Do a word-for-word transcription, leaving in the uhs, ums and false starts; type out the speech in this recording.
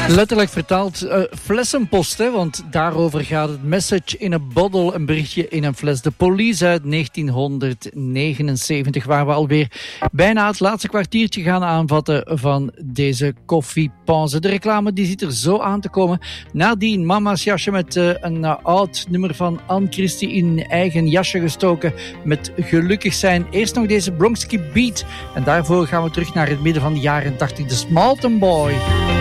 Letterlijk vertaald uh, flessenpost, hè, want daarover gaat het. Message in a bottle, een berichtje in een fles. De Police uit negentienhonderdnegenenzeventig, waar we alweer bijna het laatste kwartiertje gaan aanvatten van deze koffiepauze. De reclame die zit er zo aan te komen. Nadien Mama's jasje met uh, een uh, oud nummer van Anne Christie in eigen jasje gestoken met Gelukkig zijn. Eerst nog deze Bronxky Beat en daarvoor gaan we terug naar het midden van de jaren tachtig. De Smalton Boy.